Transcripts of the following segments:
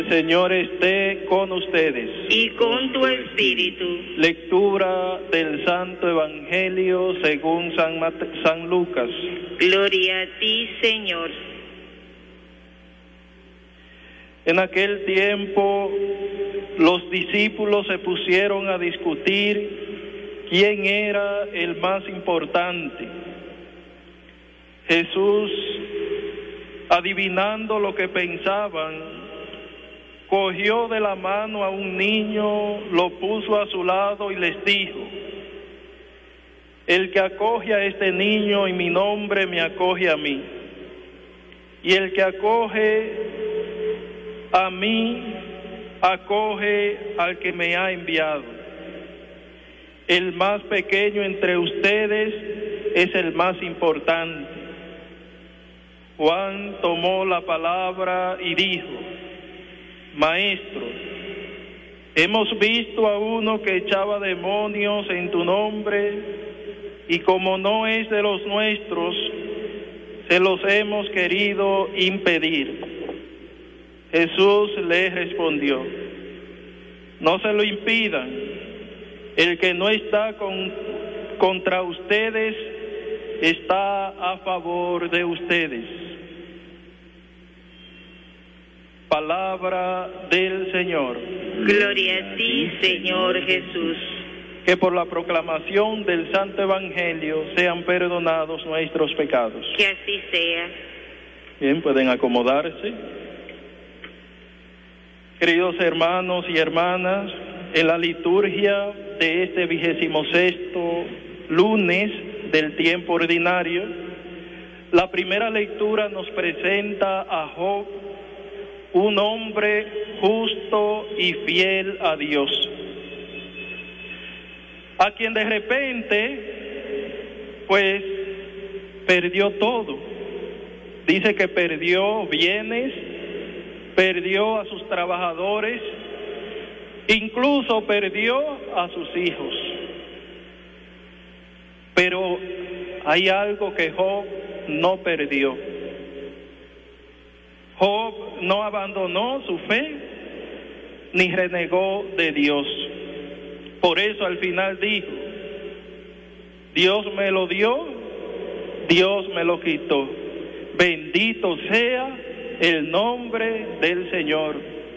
El Señor esté con ustedes. Y con tu espíritu. Lectura del Santo Evangelio según San Lucas. Gloria a ti, Señor. En aquel tiempo, los discípulos se pusieron a discutir quién era el más importante. Jesús, adivinando lo que pensaban, cogió de la mano a un niño, lo puso a su lado y les dijo: el que acoge a este niño en mi nombre me acoge a mí, y el que acoge a mí acoge al que me ha enviado. El más pequeño entre ustedes es el más importante. Juan tomó la palabra y dijo: Maestro, hemos visto a uno que echaba demonios en tu nombre, y como no es de los nuestros, se los hemos querido impedir. Jesús le respondió: no se lo impidan. El que no está contra ustedes está a favor de ustedes. Palabra del Señor. Gloria a ti, Señor Jesús. Que por la proclamación del Santo Evangelio sean perdonados nuestros pecados. Que así sea. Bien, pueden acomodarse. Queridos hermanos y hermanas, en la liturgia de este 26º lunes del tiempo ordinario, la primera lectura nos presenta a Job, un hombre justo y fiel a Dios, a quien de repente, pues, perdió todo. Dice que perdió bienes, perdió a sus trabajadores, incluso perdió a sus hijos. Pero hay algo que Job no perdió. Job no abandonó su fe ni renegó de Dios. Por eso al final dijo: Dios me lo dio, Dios me lo quitó. Bendito sea el nombre del Señor.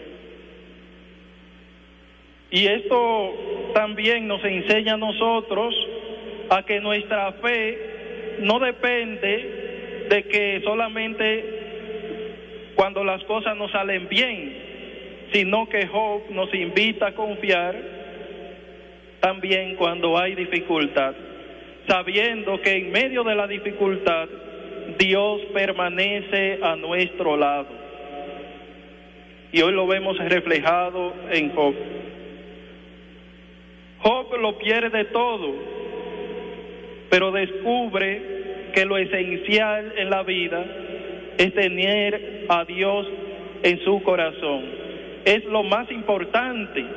Y esto también nos enseña a nosotros a que nuestra fe no depende de que solamente cuando las cosas nos salen bien, sino que Job nos invita a confiar también cuando hay dificultad, sabiendo que en medio de la dificultad Dios permanece a nuestro lado. Y hoy lo vemos reflejado en Job. Job lo pierde todo, pero descubre que lo esencial en la vida es tener a Dios en su corazón. Es lo más importante.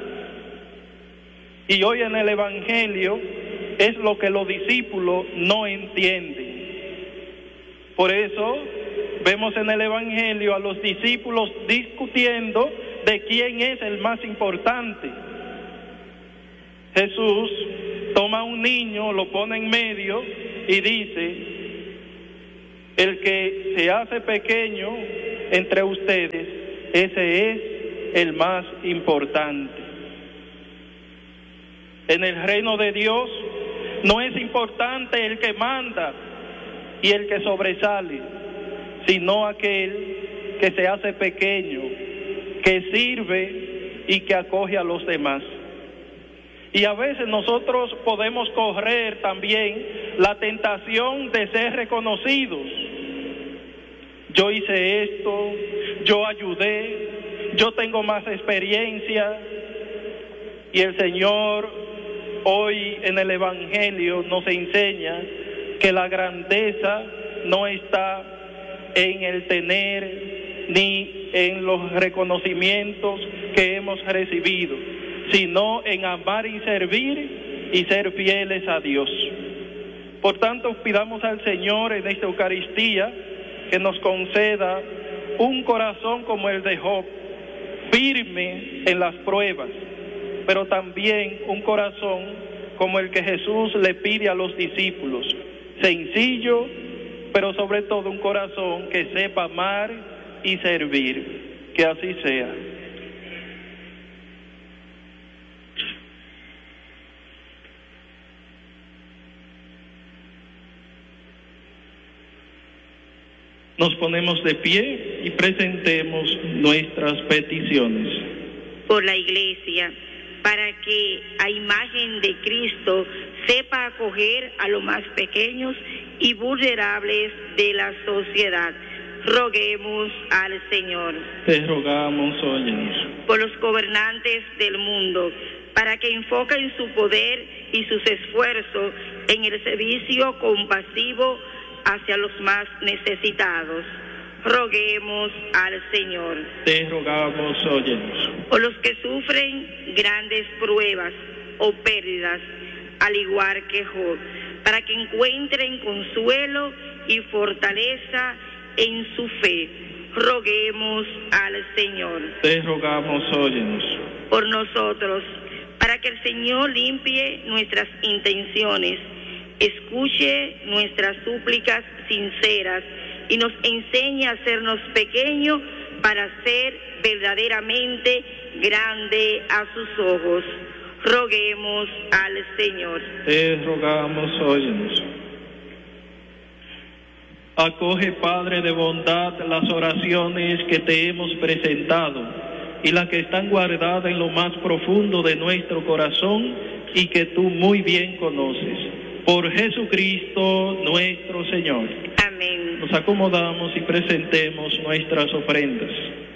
Y hoy en el Evangelio es lo que los discípulos no entienden. Por eso vemos en el Evangelio a los discípulos discutiendo de quién es el más importante. Jesús toma a un niño, lo pone en medio y dice: el que se hace pequeño entre ustedes, ese es el más importante. En el reino de Dios no es importante el que manda y el que sobresale, sino aquel que se hace pequeño, que sirve y que acoge a los demás. Y a veces nosotros podemos correr también la tentación de ser reconocidos. Yo hice esto, yo ayudé, yo tengo más experiencia. Y el Señor hoy en el Evangelio nos enseña que la grandeza no está en el tener ni en los reconocimientos que hemos recibido, sino en amar y servir y ser fieles a Dios. Por tanto, pidamos al Señor en esta Eucaristía que nos conceda un corazón como el de Job, firme en las pruebas, pero también un corazón como el que Jesús le pide a los discípulos, sencillo, pero sobre todo un corazón que sepa amar y servir. Que así sea. Nos ponemos de pie y presentemos nuestras peticiones. Por la Iglesia, para que a imagen de Cristo sepa acoger a los más pequeños y vulnerables de la sociedad. Roguemos al Señor. Te rogamos, óyenos. Por los gobernantes del mundo, para que enfoquen su poder y sus esfuerzos en el servicio compasivo hacia los más necesitados. Roguemos al Señor. Te rogamos, óyenos. Por los que sufren grandes pruebas o pérdidas, al igual que Job, para que encuentren consuelo y fortaleza en su fe. Roguemos al Señor. Te rogamos, óyenos. Por nosotros, para que el Señor limpie nuestras intenciones, escuche nuestras súplicas sinceras y nos enseñe a hacernos pequeños para ser verdaderamente grande a sus ojos. Roguemos al Señor. Te rogamos, óyenos. Acoge, Padre de bondad, las oraciones que te hemos presentado y las que están guardadas en lo más profundo de nuestro corazón y que tú muy bien conoces. Por Jesucristo nuestro Señor. Amén. Nos acomodamos y presentemos nuestras ofrendas.